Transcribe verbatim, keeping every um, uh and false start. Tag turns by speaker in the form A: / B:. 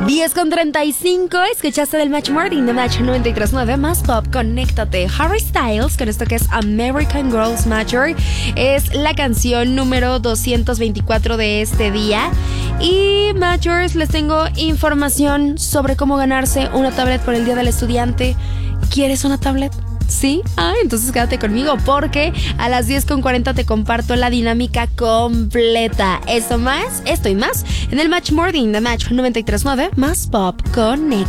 A: diez con treinta y cinco, escuchaste del Match Morning de Match noventa y tres punto nueve más pop. Conéctate. Harry Styles con esto que es American Girls Matter. Es la canción número doscientos veinticuatro de este día. Y Matchers, les tengo información sobre cómo ganarse una tablet por el Día del Estudiante. ¿Quieres una tablet? ¿Sí? Ah, entonces quédate conmigo porque a las diez con cuarenta te comparto la dinámica completa. Esto más, esto y más en el Match Morning de Match noventa y tres punto nueve más pop. Conecta.